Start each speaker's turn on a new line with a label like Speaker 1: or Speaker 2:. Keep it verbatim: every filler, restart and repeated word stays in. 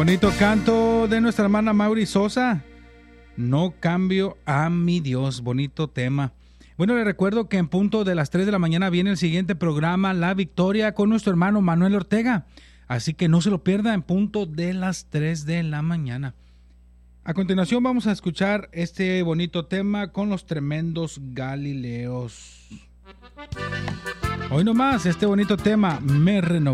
Speaker 1: Bonito canto de nuestra hermana Mauri Sosa. No cambio a mi Dios. Bonito tema. Bueno, les recuerdo que en punto de las tres de la mañana viene el siguiente programa, La Victoria, con nuestro hermano Manuel Ortega. Así que no se lo pierda en punto de las tres de la mañana. A continuación vamos a escuchar este bonito tema con los tremendos Galileos. Hoy nomás este bonito tema, Me Renovó.